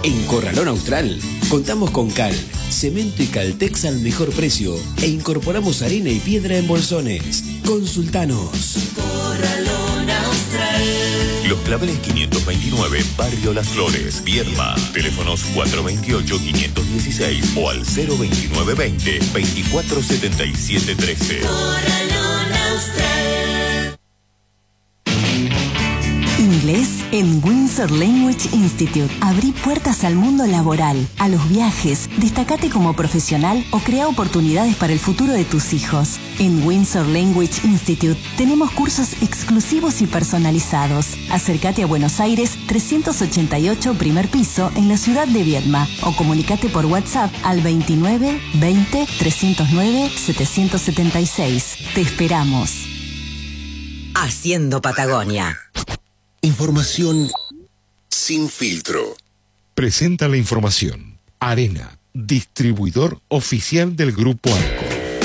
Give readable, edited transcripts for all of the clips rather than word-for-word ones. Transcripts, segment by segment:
En Corralón Austral contamos con cal, cemento y caltex al mejor precio e incorporamos arena y piedra en bolsones. Consultanos. Corralón Austral. Los Claveles 529, Barrio Las Flores, Viedma. Teléfonos 428-516 o al 02920 247713. Corralón Austral. Inglés en Windsor Language Institute. Abrí puertas al mundo laboral, a los viajes, destacate como profesional o crea oportunidades para el futuro de tus hijos. En Windsor Language Institute tenemos cursos exclusivos y personalizados. Acércate a Buenos Aires 388 primer piso en la ciudad de Viedma o comunicate por WhatsApp al 29 20 309 776. Te esperamos. Haciendo Patagonia. Información sin filtro. Presenta la información. Arena, distribuidor oficial del Grupo Arco.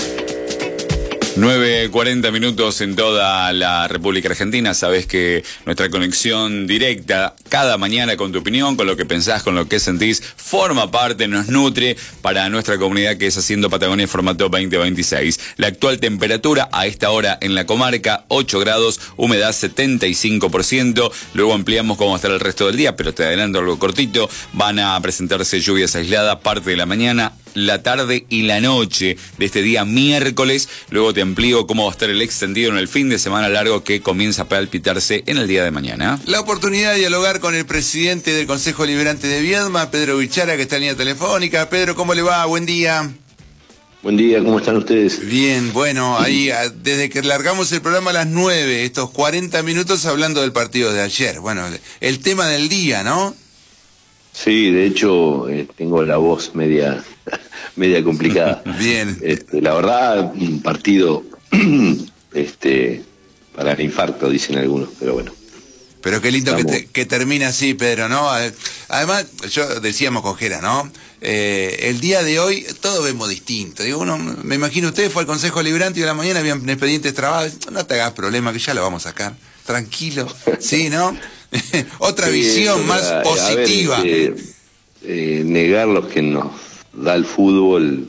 9:40 minutos en toda la República Argentina. Sabés que nuestra conexión directa cada mañana con tu opinión, con lo que pensás, con lo que sentís, forma parte, nos nutre para nuestra comunidad que es Haciendo Patagonia en formato 2026. La actual temperatura a esta hora en la comarca, 8 grados, humedad 75%. Luego ampliamos cómo va a estar el resto del día, pero te adelanto algo cortito. Van a presentarse lluvias aisladas parte de la mañana, la tarde y la noche de este día miércoles. Luego te amplío cómo va a estar el extendido en el fin de semana largo que comienza a palpitarse en el día de mañana. La oportunidad de dialogar con el presidente del Consejo Liberante de Viedma, Pedro Bichara, que está en línea telefónica. Pedro, ¿cómo le va? Buen día. Buen día, ¿cómo están ustedes? Bien, bueno, ahí desde que largamos el programa a las 9, estos 40 minutos hablando del partido de ayer. Bueno, el tema del día, ¿no? Sí, de hecho, tengo la voz media complicada. Bien. La verdad, un partido para el infarto, dicen algunos, pero bueno. Pero qué lindo que termina así, Pedro, ¿no? Además, yo decíamos con Jera, ¿no? El día de hoy todos vemos distinto. Digo, me imagino usted fue al Consejo Liberante y a la mañana habían expedientes trabados. No te hagas problema, que ya lo vamos a sacar. Tranquilo. Sí, ¿no? Otra visión más positiva. A ver, negar lo que nos da el fútbol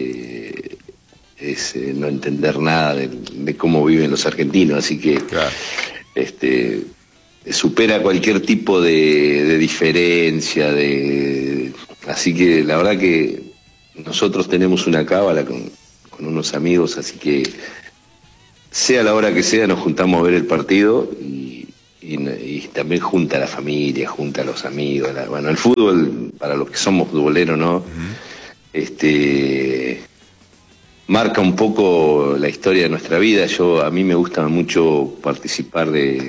es no entender nada de cómo viven los argentinos, así que claro. Supera cualquier tipo de diferencia, así que la verdad que nosotros tenemos una cábala con unos amigos, así que sea la hora que sea nos juntamos a ver el partido y también junta a la familia, junta a los amigos. Bueno, el fútbol, para los que somos futboleros, ¿no? Marca un poco la historia de nuestra vida. A mí me gusta mucho participar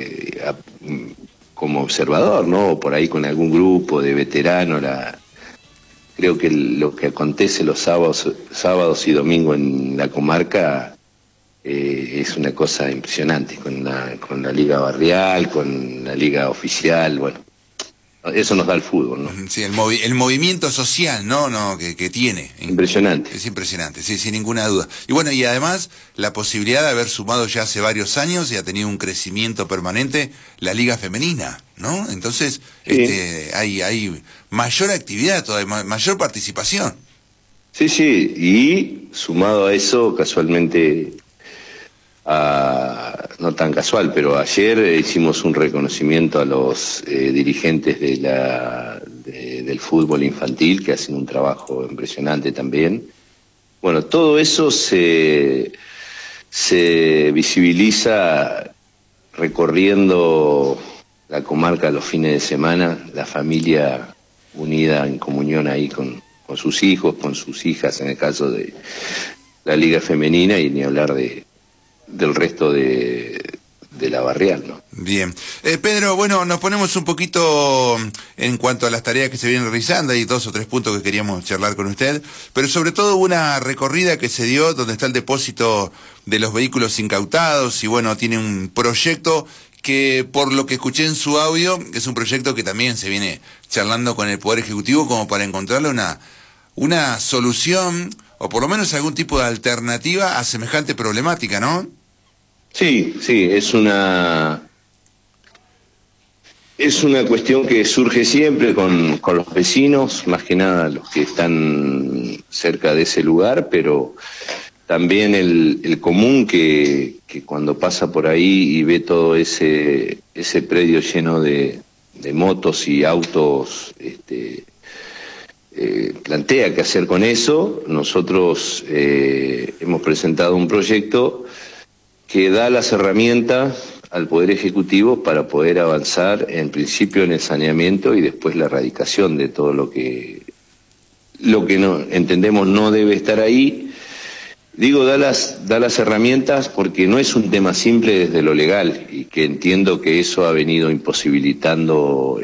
como observador, ¿no? O por ahí con algún grupo de veteranos. Creo que lo que acontece los sábados y domingos en la comarca es una cosa impresionante, con la liga barrial, con la liga oficial, bueno, eso nos da el fútbol, ¿no? Sí, el movimiento social, ¿no? Que tiene. Impresionante. Es impresionante, sí, sin ninguna duda. Y bueno, y además, la posibilidad de haber sumado ya hace varios años y ha tenido un crecimiento permanente la liga femenina, ¿no? Entonces, sí. Hay mayor actividad todavía, mayor participación. Sí, y sumado a eso, casualmente, no tan casual, pero ayer hicimos un reconocimiento a los dirigentes del fútbol infantil, que hacen un trabajo impresionante también. Bueno, todo eso se visibiliza recorriendo la comarca los fines de semana, la familia unida en comunión ahí con sus hijos, con sus hijas, en el caso de la liga femenina, y ni hablar del resto de la barrial, ¿no? Bien. Pedro, bueno, nos ponemos un poquito en cuanto a las tareas que se vienen realizando. Hay 2 o 3 puntos que queríamos charlar con usted, pero sobre todo una recorrida que se dio donde está el depósito de los vehículos incautados, y bueno, tiene un proyecto que, por lo que escuché en su audio, es un proyecto que también se viene charlando con el Poder Ejecutivo como para encontrarle una solución, o por lo menos algún tipo de alternativa a semejante problemática, ¿no? Sí, es una Es una cuestión que surge siempre con los vecinos, más que nada los que están cerca de ese lugar, pero también el común que cuando pasa por ahí y ve todo ese predio lleno de motos y autos, plantea qué hacer con eso. Nosotros hemos presentado un proyecto que da las herramientas al Poder Ejecutivo para poder avanzar en principio en el saneamiento y después la erradicación de todo lo que no entendemos no debe estar ahí. Digo, da las herramientas porque no es un tema simple desde lo legal, y que entiendo que eso ha venido imposibilitando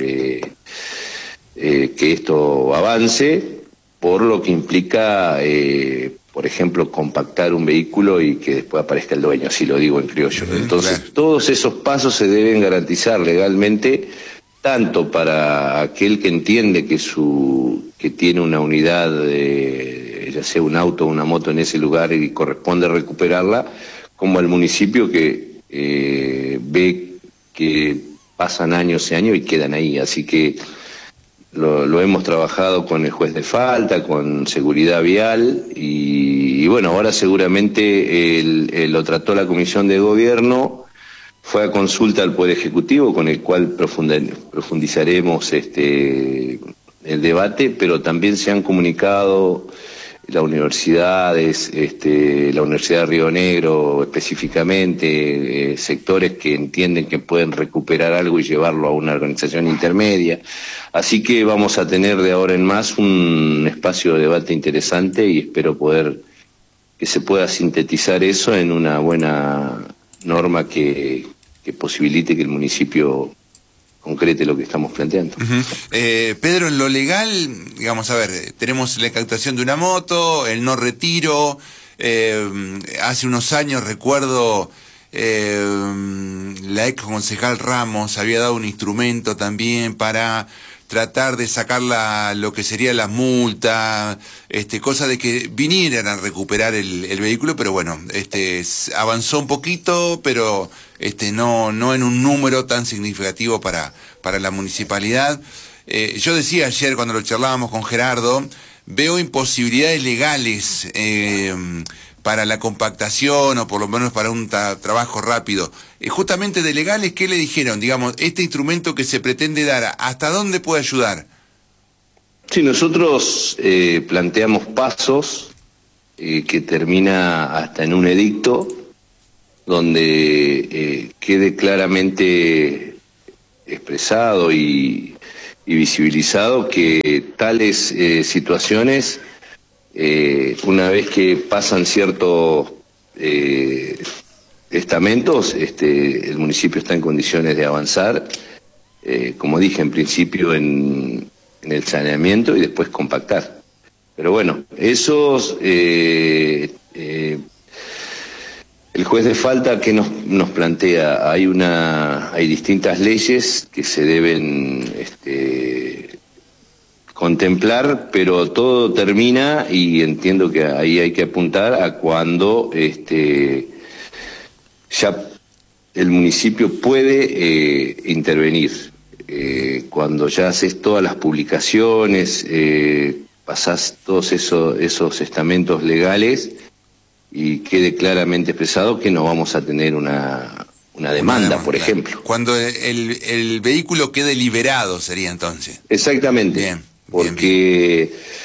que esto avance, por lo que implica, por ejemplo, compactar un vehículo y que después aparezca el dueño, así lo digo en criollo. Entonces, claro, todos esos pasos se deben garantizar legalmente, tanto para aquel que entiende que tiene una unidad, ya sea un auto o una moto en ese lugar y corresponde recuperarla, como al municipio que ve que pasan años y años y quedan ahí. Así que lo hemos trabajado con el juez de falta, con seguridad vial, y bueno, ahora seguramente lo trató la Comisión de Gobierno, fue a consulta al Poder Ejecutivo, con el cual profundizaremos el debate, pero también se han comunicado las universidades, la Universidad de Río Negro específicamente, sectores que entienden que pueden recuperar algo y llevarlo a una organización intermedia. Así que vamos a tener de ahora en más un espacio de debate interesante, y espero que se pueda sintetizar eso en una buena norma que posibilite que el municipio concrete lo que estamos planteando. Pedro, en lo legal, digamos, a ver, tenemos la incautación de una moto, el no retiro, hace unos años recuerdo la ex concejal Ramos había dado un instrumento también para tratar de sacar lo que sería la multa, cosa de que vinieran a recuperar el vehículo, pero bueno, avanzó un poquito, pero no en un número tan significativo para la municipalidad. Yo decía ayer cuando lo charlábamos con Gerardo, veo imposibilidades legales para la compactación, o por lo menos para un trabajo rápido. Justamente de legales, ¿qué le dijeron? Digamos, este instrumento que se pretende dar, ¿hasta dónde puede ayudar? Sí, nosotros planteamos pasos que termina hasta en un edicto, donde quede claramente expresado y visibilizado que tales situaciones, una vez que pasan ciertos estamentos, el municipio está en condiciones de avanzar, como dije, en principio en el saneamiento y después compactar. Pero bueno, esos, el juez de falta que nos plantea, hay distintas leyes que se deben contemplar, pero todo termina, y entiendo que ahí hay que apuntar a cuando ya el municipio puede intervenir, cuando ya haces todas las publicaciones, pasás todos esos estamentos legales y quede claramente expresado que no vamos a tener una demanda, por ejemplo. Cuando el vehículo quede liberado sería entonces. Exactamente. Bien. Porque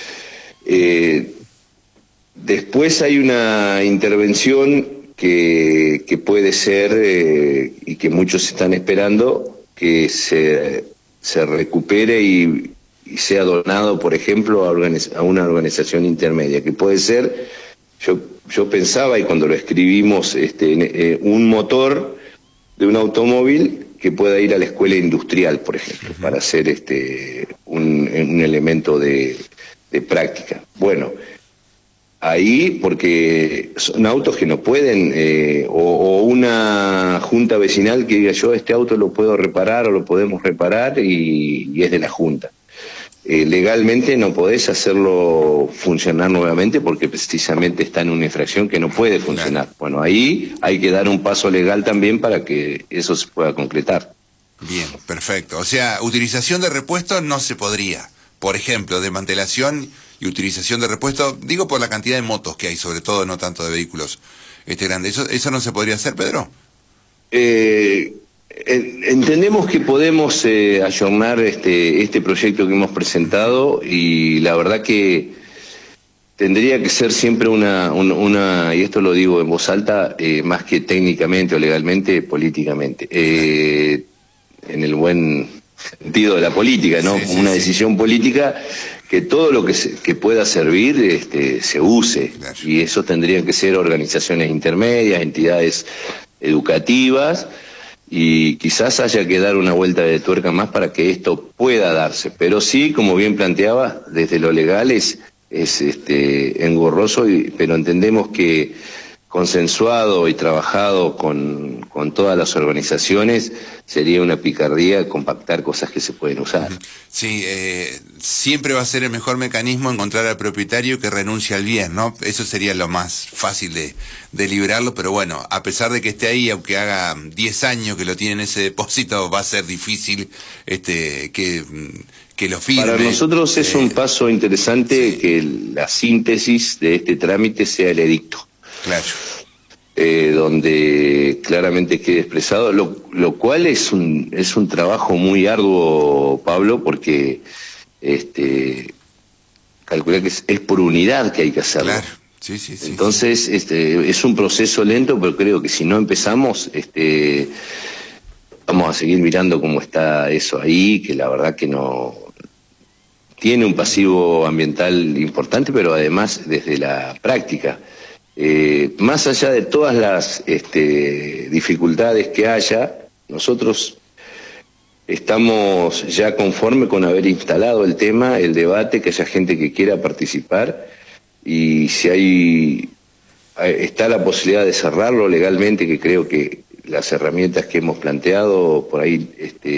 después hay una intervención que puede ser, y que muchos están esperando, que se recupere y sea donado, por ejemplo, a una organización intermedia, que puede ser, yo pensaba, y cuando lo escribimos, un motor de un automóvil que pueda ir a la escuela industrial, por ejemplo, para hacer un elemento de práctica. Bueno, ahí, porque son autos que no pueden, o una junta vecinal que diga, yo este auto lo puedo reparar o lo podemos reparar, y es de la junta. Legalmente no podés hacerlo funcionar nuevamente porque precisamente está en una infracción que no puede funcionar. Bueno, ahí hay que dar un paso legal también para que eso se pueda concretar. Bien, perfecto. O sea, utilización de repuestos no se podría. Por ejemplo, desmantelación y utilización de repuestos, digo por la cantidad de motos que hay, sobre todo, no tanto de vehículos grandes. ¿Eso no se podría hacer, Pedro? Entendemos que podemos ayornar este proyecto que hemos presentado, y la verdad que tendría que ser siempre una y esto lo digo en voz alta, más que técnicamente o legalmente, políticamente, en el buen sentido de la política, ¿no? Sí, una decisión política, que todo lo que pueda servir se use. Claro. Y eso tendrían que ser organizaciones intermedias, entidades educativas, y quizás haya que dar una vuelta de tuerca más para que esto pueda darse. Pero sí, como bien planteaba, desde lo legal es engorroso, pero entendemos que consensuado y trabajado con todas las organizaciones sería una picardía compactar cosas que se pueden usar. Sí, siempre va a ser el mejor mecanismo encontrar al propietario que renuncie al bien, ¿no? Eso sería lo más fácil de liberarlo, pero bueno, a pesar de que esté ahí, aunque haga 10 años que lo tiene en ese depósito, va a ser difícil que lo firme. Para nosotros es un paso interesante que la síntesis de este trámite sea el edicto. Claro. Donde claramente quede expresado, lo cual es un trabajo muy arduo, Pablo, porque calcula que es por unidad que hay que hacerlo. Claro. Sí. Entonces, es un proceso lento, pero creo que si no empezamos, vamos a seguir mirando cómo está eso ahí, que la verdad que no tiene un pasivo ambiental importante, pero además desde la práctica. Más allá de todas las dificultades que haya, nosotros estamos ya conforme con haber instalado el tema, el debate, que haya gente que quiera participar, y si está la posibilidad de cerrarlo legalmente, que creo que las herramientas que hemos planteado por ahí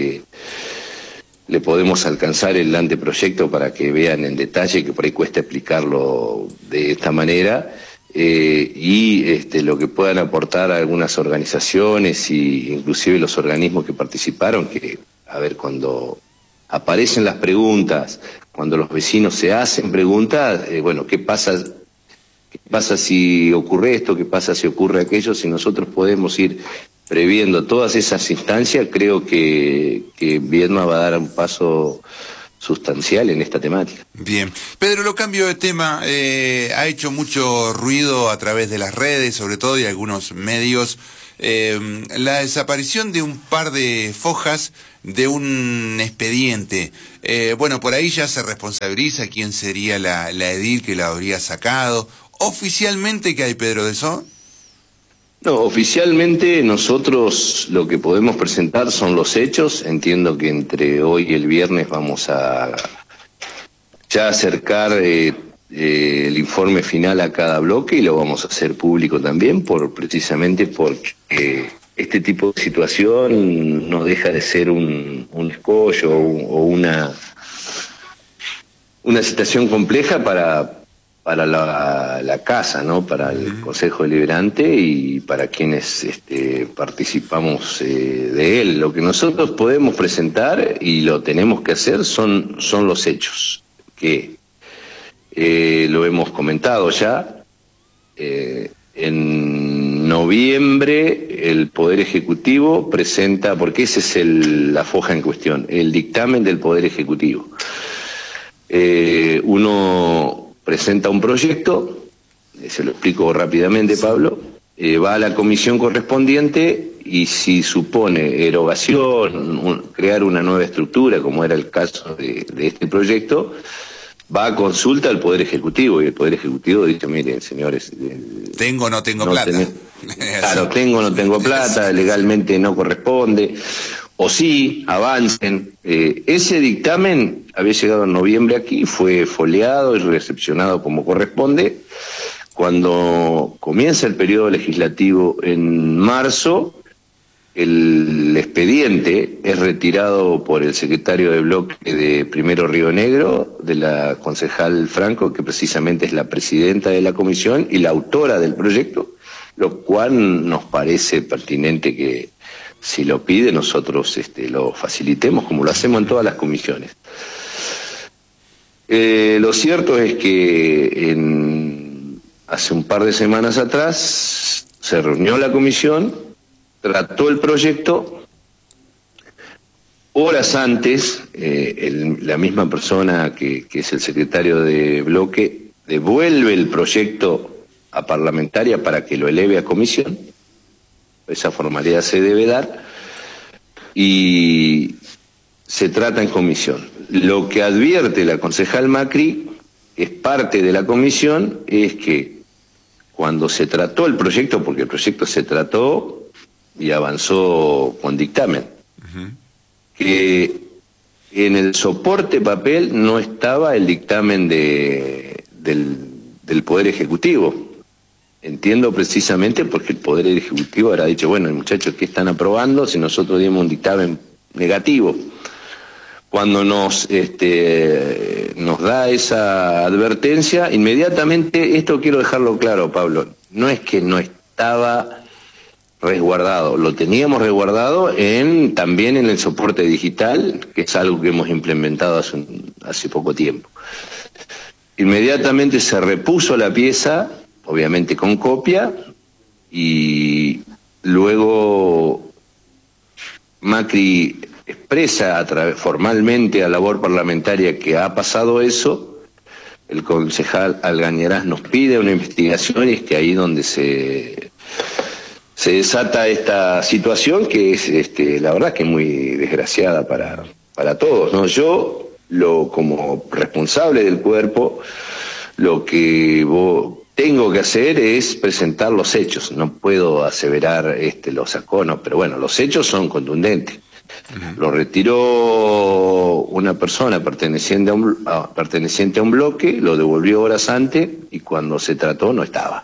le podemos alcanzar el anteproyecto para que vean en detalle, que por ahí cuesta explicarlo de esta manera. Lo que puedan aportar a algunas organizaciones y inclusive los organismos que participaron, que a ver, cuando aparecen las preguntas, cuando los vecinos se hacen preguntas, bueno, ¿qué pasa si ocurre esto? ¿Qué pasa si ocurre aquello? Si nosotros podemos ir previendo todas esas instancias, creo que Viedma va a dar un paso sustancial en esta temática. Bien. Pedro, lo cambio de tema. Ha hecho mucho ruido a través de las redes, sobre todo, y algunos medios, la desaparición de un par de fojas de un expediente. Bueno, por ahí ya se responsabiliza quién sería la edil que la habría sacado. ¿Oficialmente qué hay, Pedro, de eso? No, oficialmente nosotros lo que podemos presentar son los hechos. Entiendo que entre hoy y el viernes vamos a ya acercar el informe final a cada bloque, y lo vamos a hacer público también, precisamente porque este tipo de situación no deja de ser un escollo o una situación compleja para la casa, ¿no? Para el Consejo Deliberante y para quienes participamos de él. Lo que nosotros podemos presentar, y lo tenemos que hacer, son los hechos, que lo hemos comentado ya. En noviembre el Poder Ejecutivo presenta, porque esa es la foja en cuestión, el dictamen del Poder Ejecutivo. Uno presenta un proyecto, se lo explico rápidamente, Pablo, va a la comisión correspondiente, y si supone erogación, crear una nueva estructura, como era el caso de este proyecto, va a consulta al Poder Ejecutivo, y el Poder Ejecutivo dice: miren, señores, tengo o no tengo plata. Claro, tengo o no tengo plata, legalmente no corresponde, o sí, avancen. Ese dictamen había llegado en noviembre aquí, fue foliado y recepcionado como corresponde. Cuando comienza el periodo legislativo en marzo, el expediente es retirado por el secretario de bloque de Primero Río Negro, de la concejal Franco, que precisamente es la presidenta de la comisión y la autora del proyecto, lo cual nos parece pertinente que si lo pide, nosotros lo facilitemos, como lo hacemos en todas las comisiones. Lo cierto es que hace un par de semanas atrás se reunió la comisión, trató el proyecto. Horas antes, la misma persona que es el secretario de bloque devuelve el proyecto a parlamentaria para que lo eleve a comisión. Esa formalidad se debe dar y se trata en comisión. Lo que advierte la concejal Macri, es parte de la comisión, es que cuando se trató el proyecto, porque el proyecto se trató y avanzó con dictamen, que en el soporte papel no estaba el dictamen del Poder Ejecutivo. Entiendo precisamente porque el Poder Ejecutivo habrá dicho, bueno, muchachos, ¿qué están aprobando si nosotros dimos un dictamen negativo? Cuando nos da esa advertencia, inmediatamente, esto quiero dejarlo claro, Pablo, no es que no estaba resguardado, lo teníamos resguardado también en el soporte digital, que es algo que hemos implementado hace poco tiempo. Inmediatamente se repuso la pieza, obviamente con copia, y luego Macri expresa formalmente a labor parlamentaria que ha pasado eso. El concejal Algañarás nos pide una investigación y es que ahí donde se desata esta situación que es la verdad que es muy desgraciada para todos, ¿no? Yo, como responsable del cuerpo, lo que tengo que hacer es presentar los hechos. No puedo aseverar los aconos, pero bueno, los hechos son contundentes. Lo retiró una persona perteneciente a un bloque, lo devolvió horas antes y cuando se trató no estaba.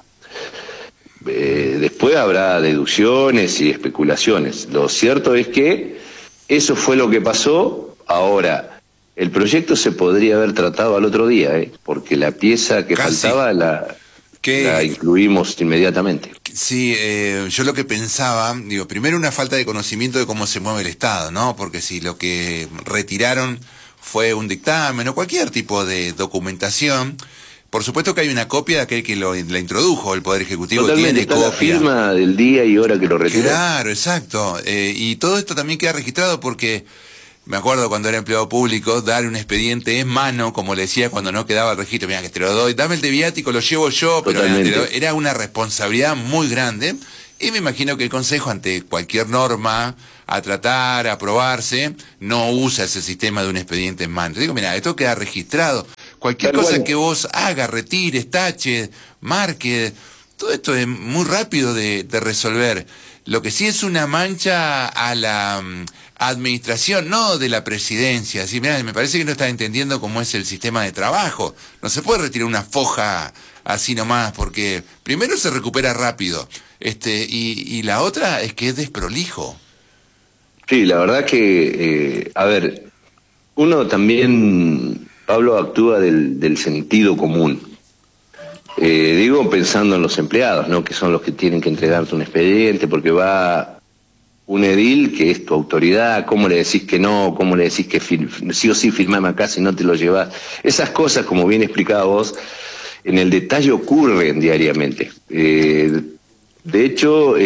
Después habrá deducciones y especulaciones. Lo cierto es que eso fue lo que pasó. Ahora, el proyecto se podría haber tratado al otro día, porque la pieza que faltaba la incluimos inmediatamente. Sí, yo lo que pensaba, primero una falta de conocimiento de cómo se mueve el Estado, ¿no? Porque si lo que retiraron fue un dictamen o cualquier tipo de documentación, por supuesto que hay una copia de aquel que la introdujo, el Poder Ejecutivo. Totalmente, tiene está copia. La firma del día y hora que lo retiró. Claro, exacto. Y todo esto también queda registrado porque me acuerdo cuando era empleado público, dar un expediente en mano, como le decía cuando no quedaba el registro, mira que te lo doy, dame el de viático, lo llevo yo, pero era una responsabilidad muy grande. Y me imagino que el Consejo, ante cualquier norma a tratar, a aprobarse, no usa ese sistema de un expediente en mano. Te digo, mira, esto queda registrado. Cualquier cosa que vos hagas, retires, taches, marques, todo esto es muy rápido de resolver. Lo que sí es una mancha a la administración, no de la presidencia. Así, mirá, me parece que no estás entendiendo cómo es el sistema de trabajo. No se puede retirar una foja así nomás, porque primero se recupera rápido, y la otra es que es desprolijo. Sí, la verdad que, a ver, uno también, Pablo, actúa del sentido común. Digo pensando en los empleados, ¿no? Que son los que tienen que entregarte un expediente, porque va un edil que es tu autoridad, ¿cómo le decís que no? ¿Cómo le decís que sí o sí firmame acá si no te lo llevas? Esas cosas, como bien explicado vos, en el detalle ocurren diariamente. De hecho,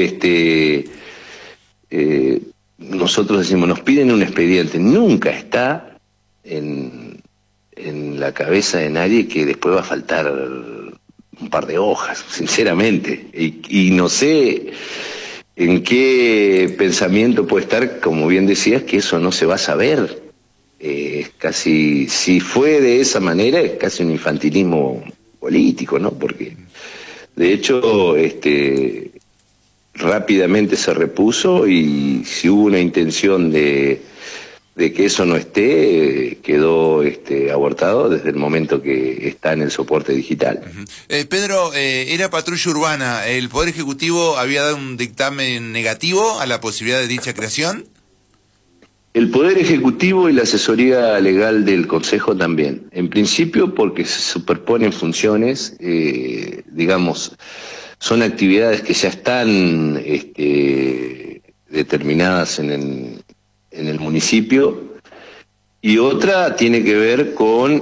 nosotros decimos, nos piden un expediente, nunca está en la cabeza de nadie que después va a faltar un par de hojas, sinceramente, y no sé en qué pensamiento puede estar, como bien decías, que eso no se va a saber. Casi, si fue de esa manera, es casi un infantilismo político, ¿no? Porque, de hecho, rápidamente se repuso y si hubo una intención de que eso no esté, quedó abortado desde el momento que está en el soporte digital. Pedro, era patrulla urbana. ¿El Poder Ejecutivo había dado un dictamen negativo a la posibilidad de dicha creación? El Poder Ejecutivo y la asesoría legal del Consejo también. En principio porque se superponen funciones, digamos, son actividades que ya están determinadas en el municipio, y otra tiene que ver con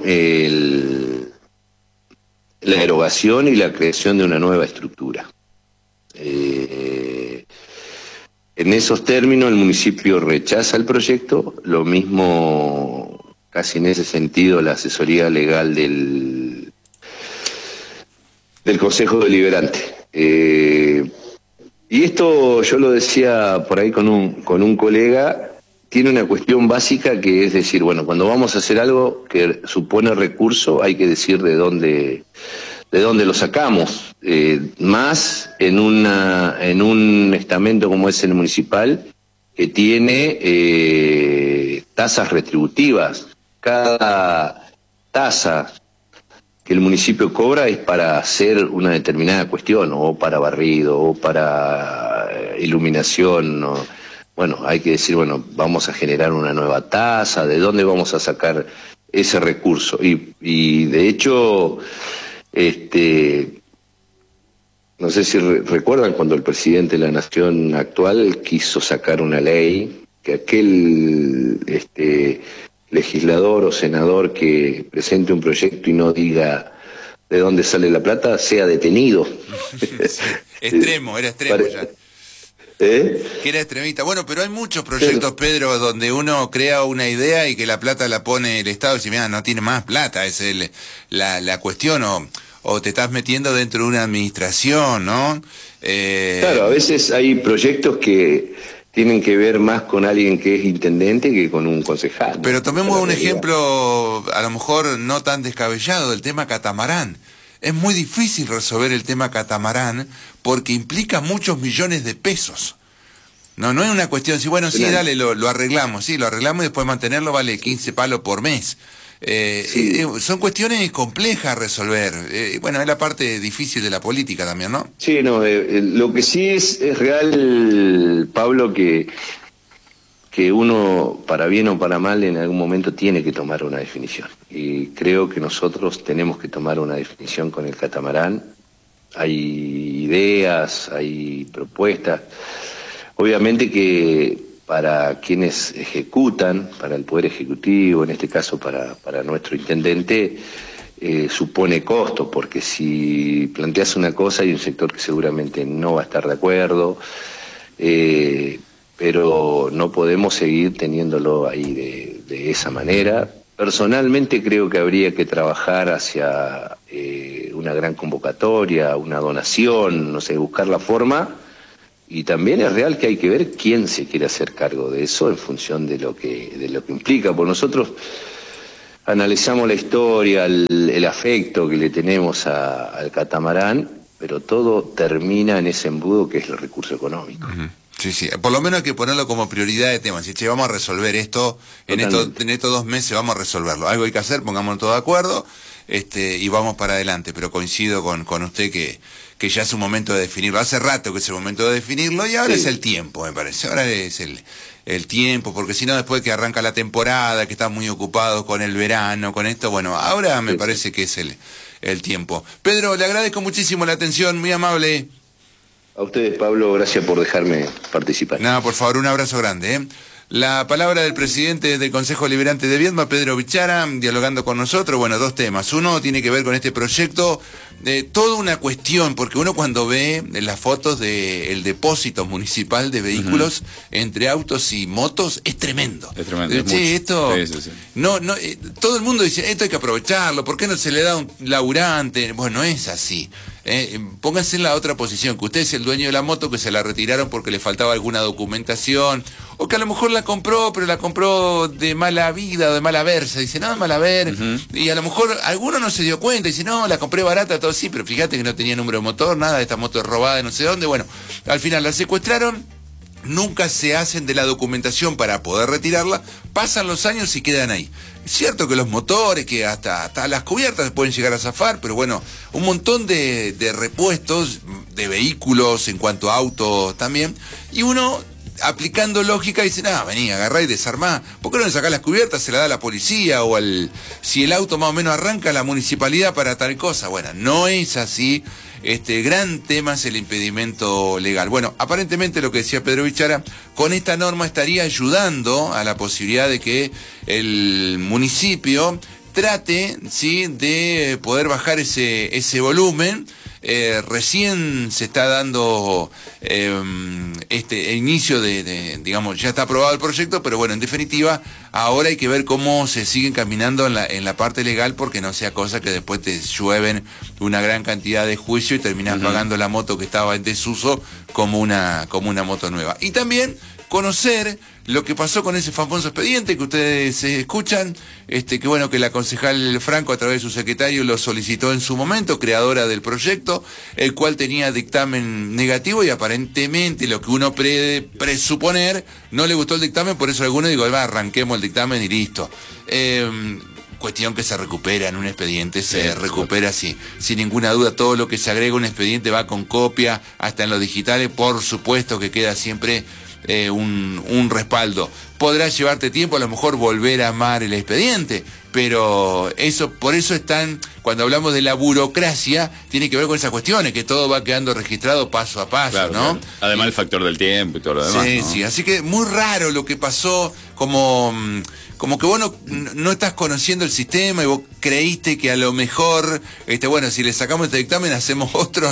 la erogación y la creación de una nueva estructura. En esos términos el municipio rechaza el proyecto, lo mismo casi en ese sentido la asesoría legal del Consejo Deliberante. Y esto yo lo decía por ahí con un colega, tiene una cuestión básica que es decir, bueno, cuando vamos a hacer algo que supone recurso, hay que decir de dónde lo sacamos, más en un estamento como es el municipal, que tiene tasas retributivas. Cada tasa que el municipio cobra es para hacer una determinada cuestión, o para barrido, o para iluminación, o, bueno, hay que decir, bueno, vamos a generar una nueva tasa, ¿de dónde vamos a sacar ese recurso? Y de hecho, no sé si recuerdan cuando el presidente de la Nación actual quiso sacar una ley, que aquel legislador o senador que presente un proyecto y no diga de dónde sale la plata, sea detenido. Sí, extremo, era extremo ya. Que era extremista. Bueno, pero hay muchos proyectos, Pedro, donde uno crea una idea y que la plata la pone el Estado y dice, mira, no tiene más plata, es la cuestión, o te estás metiendo dentro de una administración, ¿no? Claro, a veces hay proyectos que tienen que ver más con alguien que es intendente que con un concejal. Pero tomemos un ejemplo, a lo mejor no tan descabellado, del tema catamarán. Es muy difícil resolver el tema catamarán porque implica muchos millones de pesos. No es una cuestión de decir, bueno, sí, dale, lo arreglamos, y después mantenerlo vale 15 palos por mes. Sí. Son cuestiones complejas a resolver. Bueno, es la parte difícil de la política también, ¿no? Sí, no, lo que sí es real, Pablo, que uno, para bien o para mal, en algún momento tiene que tomar una definición. Y creo que nosotros tenemos que tomar una definición con el catamarán. Hay ideas, hay propuestas. Obviamente que para quienes ejecutan, para el Poder Ejecutivo, en este caso para nuestro intendente, supone costo, porque si planteas una cosa hay un sector que seguramente no va a estar de acuerdo, pero no podemos seguir teniéndolo ahí de esa manera. Personalmente creo que habría que trabajar hacia una gran convocatoria, una donación, no sé, buscar la forma. Y también es real que hay que ver quién se quiere hacer cargo de eso en función de lo que implica. Porque nosotros analizamos la historia, el afecto que le tenemos al catamarán, pero todo termina en ese embudo que es el recurso económico. Uh-huh. Sí, sí, por lo menos hay que ponerlo como prioridad de tema. Si che, vamos a resolver esto, en estos 2 meses vamos a resolverlo. Algo hay que hacer, pongámonos todos de acuerdo, y vamos para adelante. Pero coincido con usted que ya es un momento de definirlo. Hace rato que es el momento de definirlo y ahora es el tiempo, me parece. Ahora es el tiempo, porque si no después que arranca la temporada, que están muy ocupados con el verano, con esto, bueno, ahora me parece que es el tiempo. Pedro, le agradezco muchísimo la atención, muy amable. A ustedes, Pablo, gracias por dejarme participar. Nada, por favor, un abrazo grande. La palabra del presidente del Consejo Deliberante de Viedma, Pedro Bichara, dialogando con nosotros. Bueno, 2 temas. Uno tiene que ver con este proyecto, toda una cuestión, porque uno cuando ve las fotos del depósito municipal de vehículos entre autos y motos, es tremendo. Es tremendo. Esto, sí. No, todo el mundo dice, esto hay que aprovecharlo, ¿por qué no se le da un laburante? Bueno, no es así. Pónganse en la otra posición, que usted es el dueño de la moto, que se la retiraron porque le faltaba alguna documentación, o que a lo mejor la compró, pero la compró de mala vida o de mala versa. Dice, no, de mala ver. Y a lo mejor alguno no se dio cuenta, dice, no, la compré barata, todo sí, pero fíjate que no tenía número de motor, nada, esta moto es robada de no sé dónde. Bueno, al final la secuestraron, nunca se hacen de la documentación para poder retirarla, pasan los años y quedan ahí. Es cierto que los motores, que hasta las cubiertas pueden llegar a zafar, pero bueno, un montón de repuestos de vehículos en cuanto a autos también, y uno aplicando lógica dicen, vení, agarrá y desarmá. ¿Por qué no le sacás las cubiertas? Se la da a la policía o si el auto más o menos arranca, la municipalidad para tal cosa. Bueno, no es así. Gran tema es el impedimento legal. Bueno, aparentemente lo que decía Pedro Bichara, con esta norma estaría ayudando a la posibilidad de que el municipio trate, ¿sí?, de poder bajar ese volumen. Recién se está dando inicio digamos, ya está aprobado el proyecto, pero bueno, en definitiva, ahora hay que ver cómo se siguen caminando en la parte legal, porque no sea cosa que después te llueven una gran cantidad de juicio y terminás pagando la moto que estaba en desuso como una moto nueva. Y también conocer lo que pasó con ese famoso expediente que ustedes escuchan, que bueno, que la concejal Franco a través de su secretario lo solicitó en su momento, creadora del proyecto, el cual tenía dictamen negativo y aparentemente lo que uno presuponer, no le gustó el dictamen, por eso algunos digo, arranquemos el dictamen y listo. Cuestión que se recupera en un expediente, se recupera sin ninguna duda. Todo lo que se agrega a un expediente va con copia, hasta en los digitales, por supuesto que queda siempre un respaldo. Podrá llevarte tiempo a lo mejor volver a amar el expediente, pero por eso cuando hablamos de la burocracia, tiene que ver con esas cuestiones, que todo va quedando registrado paso a paso, claro, ¿no? Claro. Además el factor del tiempo y todo lo demás. Sí, ¿no? Sí, así que muy raro lo que pasó, como que vos no estás conociendo el sistema y vos creíste que a lo mejor, bueno, si le sacamos este dictamen hacemos otro.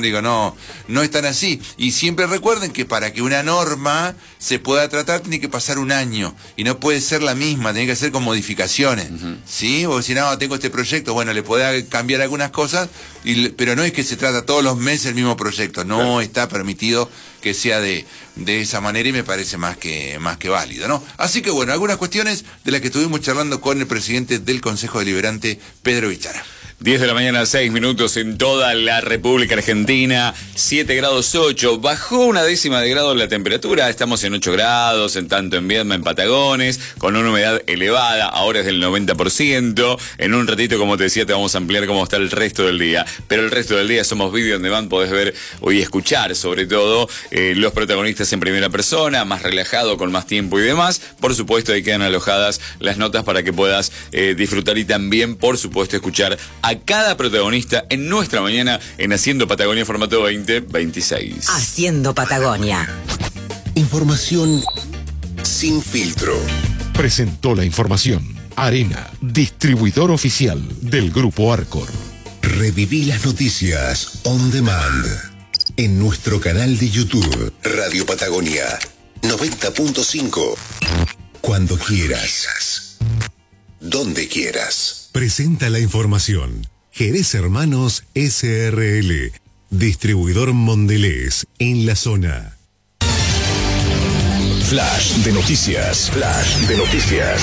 No es tan así. Y siempre recuerden que para que una norma se pueda tratar tiene que pasar un año y no puede ser la misma, tiene que ser con modificaciones. ¿Sí? O si no, tengo este proyecto, bueno, le podés cambiar algunas cosas, pero no es que se trata todos los meses el mismo proyecto, no está permitido que sea de esa manera, y me parece más que válido, ¿no? Así que bueno, algunas cuestiones de las que estuvimos charlando con el presidente del Consejo Deliberante, Pedro Bichara. 10 de la mañana, 6 minutos en toda la República Argentina, 7 grados 8, bajó 1/10 de grado la temperatura, estamos en 8 grados, tanto en Viedma, en Patagones, con una humedad elevada, ahora es del 90%, en un ratito, como te decía, te vamos a ampliar cómo está el resto del día, pero el resto del día somos Video On Demand, podés ver y escuchar, sobre todo, los protagonistas en primera persona, más relajado, con más tiempo y demás, por supuesto ahí quedan alojadas las notas para que puedas disfrutar y también, por supuesto, escuchar a cada protagonista en nuestra mañana en Haciendo Patagonia formato 2026. Haciendo Patagonia. Información sin filtro. Presentó la información Arena, distribuidor oficial del Grupo Arcor. Reviví las noticias on demand en nuestro canal de YouTube Radio Patagonia 90.5. Cuando quieras, donde quieras. Presenta la información Jerez Hermanos SRL, distribuidor Mondelez en la zona. Flash de noticias. Flash de noticias.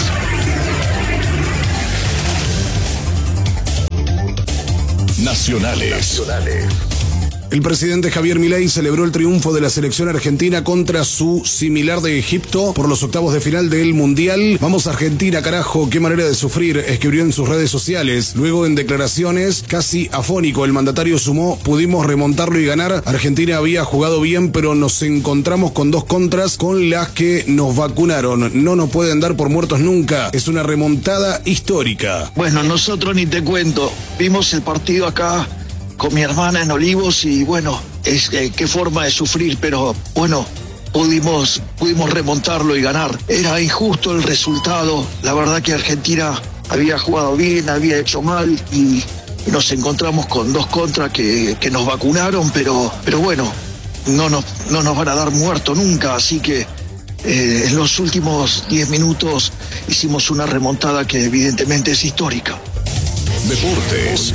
Nacionales. El presidente Javier Milei celebró el triunfo de la selección argentina contra su similar de Egipto por los octavos de final del Mundial. Vamos a Argentina, carajo, qué manera de sufrir, escribió en sus redes sociales. Luego, en declaraciones, casi afónico, el mandatario sumó: pudimos remontarlo y ganar. Argentina había jugado bien, pero nos encontramos con 2 contras con las que nos vacunaron. No nos pueden dar por muertos nunca. Es una remontada histórica. Bueno, nosotros ni te cuento. Vimos el partido acá con mi hermana en Olivos y bueno, qué forma de sufrir, pero bueno, pudimos remontarlo y ganar. Era injusto el resultado, la verdad que Argentina había jugado bien, había hecho mal y nos encontramos con 2 contras que nos vacunaron, pero bueno, no nos van a dar muerto nunca, así que en los últimos 10 minutos hicimos una remontada que evidentemente es histórica. Deportes.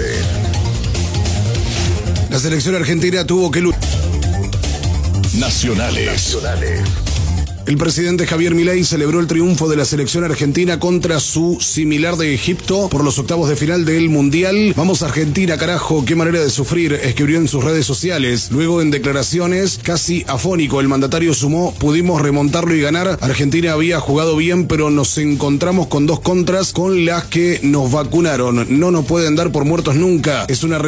La selección argentina tuvo que luchar. Nacionales. El presidente Javier Milei celebró el triunfo de la selección argentina contra su similar de Egipto por los octavos de final del Mundial. Vamos a Argentina, carajo, qué manera de sufrir, escribió en sus redes sociales. Luego, en declaraciones, casi afónico, el mandatario sumó: pudimos remontarlo y ganar. Argentina había jugado bien, pero nos encontramos con 2 contras con las que nos vacunaron. No nos pueden dar por muertos nunca. Es una